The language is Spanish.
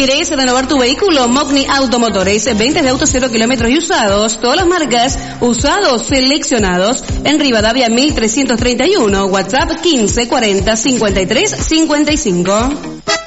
¿Quieres renovar tu vehículo? Mogni Automotores, ventas de autos 0 kilómetros y usados, todas las marcas, usados seleccionados, en Rivadavia 1331, WhatsApp 1540 53 55.